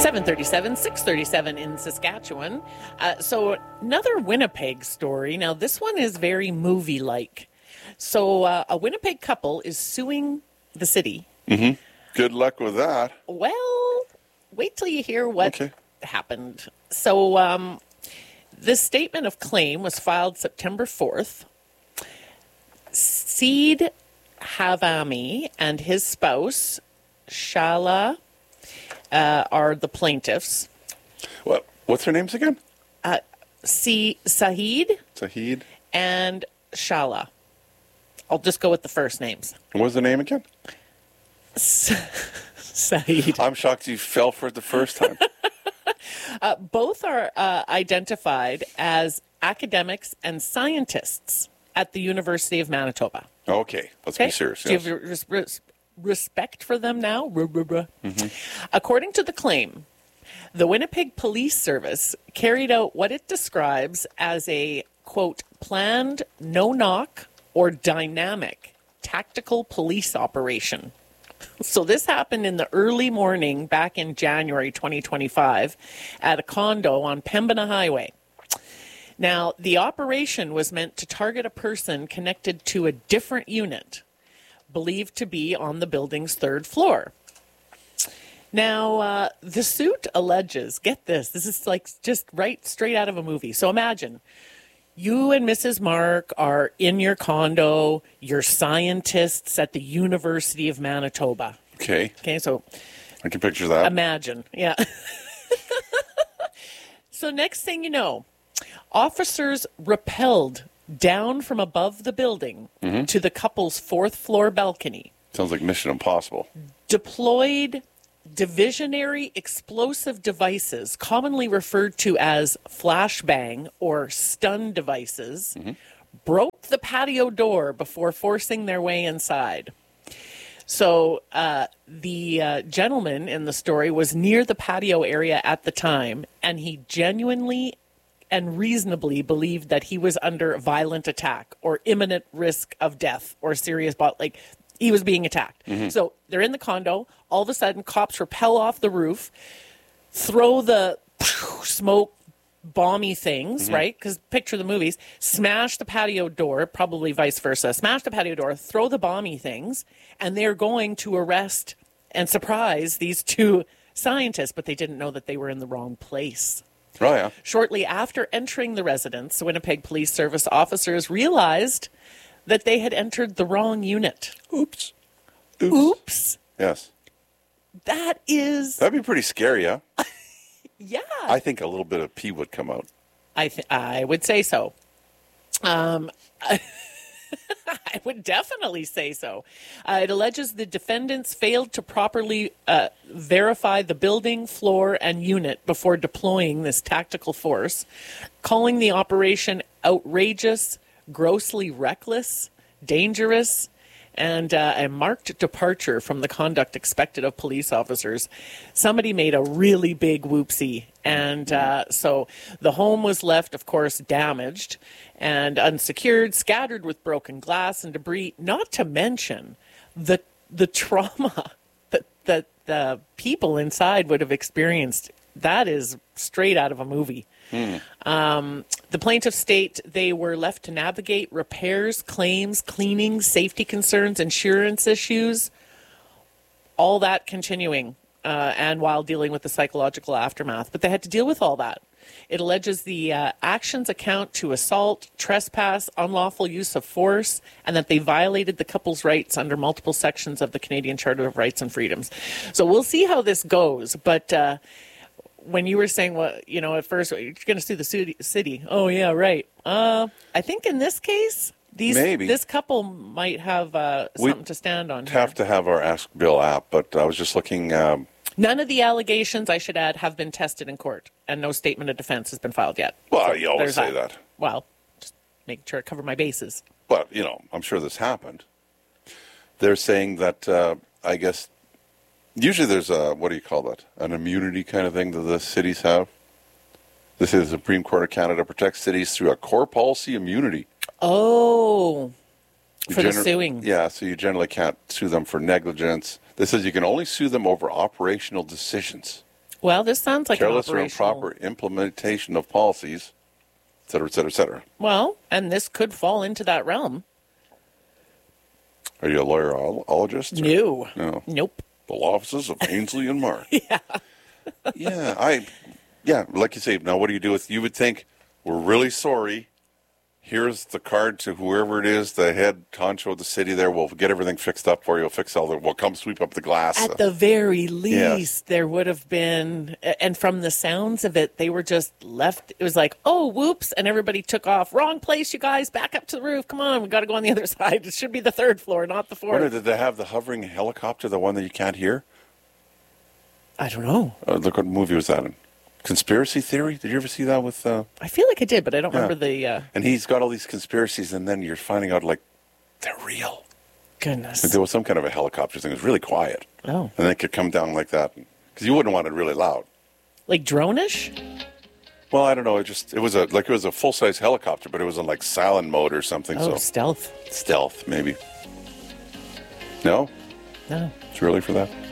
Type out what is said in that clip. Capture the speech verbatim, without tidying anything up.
seven thirty-seven, six thirty-seven in Saskatchewan. Uh, so another Winnipeg story. Now, this one is very movie-like. So uh, a Winnipeg couple is suing the city. Mm-hmm. Good luck with that. Well, wait till you hear what Okay. happened. So um, this statement of claim was filed September fourth. Seed Havami and his spouse, Shala, uh, are the plaintiffs. What? What's their names again? Uh, Si Sahid Sahid. and Shala. I'll just go with the first names. And what's the name again? Sahid. I'm shocked you fell for it the first time. Uh, both are uh, identified as academics and scientists at the University of Manitoba. Okay, let's Okay? be serious. Do you Yes. have res- res- respect for them now? Ruh, ruh, ruh. According to the claim, the Winnipeg Police Service carried out what it describes as a, quote, planned no-knock or dynamic tactical police operation. So this happened in the early morning back in January twenty twenty-five at a condo on Pembina Highway. Now, the operation was meant to target a person connected to a different unit, believed to be on the building's third floor. Now, uh, the suit alleges, get this, this is like just right straight out of a movie. So imagine you and Missus Mark are in your condo, you're scientists at the University of Manitoba. Okay, Okay, so I can picture that. imagine, yeah. So next thing you know, officers rappelled down from above the building to the couple's fourth floor balcony, Sounds like Mission Impossible. deployed divisionary explosive devices, commonly referred to as flashbang or stun devices, broke the patio door before forcing their way inside. So uh, the uh, gentleman in the story was near the patio area at the time, and he genuinely and reasonably believed that he was under violent attack or imminent risk of death or serious bod- like he was being attacked. So they're in the condo. All of a sudden, cops rappel off the roof, throw the smoke bomby things, right? Because picture the movies. Smash the patio door, probably vice versa. Smash the patio door, throw the bomby things, and they're going to arrest and surprise these two scientists, but they didn't know that they were in the wrong place. Oh, yeah. Shortly after entering the residence, Winnipeg Police Service officers realized that they had entered the wrong unit. Oops. Oops. Oops. Yes. That is, That'd be pretty scary, huh? yeah. I think a little bit of pee would come out. I th- I would say so. Um, I would definitely say so. Uh, it alleges the defendants failed to properly uh, verify the building, floor, and unit before deploying this tactical force, calling the operation outrageous, grossly reckless, dangerous, and uh, a marked departure from the conduct expected of police officers. Somebody made a really big whoopsie. And uh, so the home was left, of course, damaged and unsecured, scattered with broken glass and debris, not to mention the the trauma that, that the people inside would have experienced. That is straight out of a movie. Um, the plaintiffs state they were left to navigate repairs, claims, cleaning, safety concerns, insurance issues, all that continuing, uh, and while dealing with the psychological aftermath. But they had to deal with all that. It alleges the uh, actions account to assault, trespass, unlawful use of force, and that they violated the couple's rights under multiple sections of the Canadian Charter of Rights and Freedoms. So we'll see how this goes, but... Uh, when you were saying, well, you know, at first, you're going to sue the city, city. Oh, yeah, right. Uh, I think in this case, these Maybe. this couple might have uh, We something to stand on. Have Here. to have our Ask Bill app, but I was just looking. Um, None of the allegations, I should add, have been tested in court, and no statement of defense has been filed yet. well, So you always there's say that. Well, just making sure I cover my bases. But, you know, I'm sure this happened. They're saying that, uh, I guess, usually there's a, what do you call that? An immunity kind of thing that the cities have. This is the Supreme Court of Canada protects cities through a core policy immunity. Oh, You for the gener- suing. Yeah, so you generally can't sue them for negligence. This says you can only sue them over operational decisions. Well, this sounds like Careless an or operational... improper implementation of policies, et cetera, et cetera, et cetera. Well, and this could fall into that realm. Are you a lawyerologist? or- No. No. Nope. The law offices of Ainsley and Mark. yeah. Yeah, I, yeah, like you say, now what do you do with, you would think, we're really sorry. Here's the card to whoever it is, the head honcho of the city there. We'll get everything fixed up for you. We'll fix all the, we'll come sweep up the glass. At the very least, Yes. there would have been, and from the sounds of it, they were just left. It was like, oh, whoops. And everybody took off. Wrong place, you guys. Back up to the roof. Come on. We got to go on the other side. It should be the third floor, not the fourth. Wonder, did they have the hovering helicopter, the one that you can't hear? I don't know. Uh, look, what movie was that in? Conspiracy Theory? Did you ever see that with... Uh, I feel like I did, but I don't Yeah. remember the... Uh, and he's got all these conspiracies, and then you're finding out, like, they're real. goodness. Like there was some kind of a helicopter thing. It was really quiet. Oh. And then it could come down like that. Because you wouldn't want it really loud. Like drone-ish? Well, I don't know. It just, it was a, like it was a full-size helicopter, but it was in like silent mode or something. Oh, so stealth. stealth, maybe. No? No. It's early for that?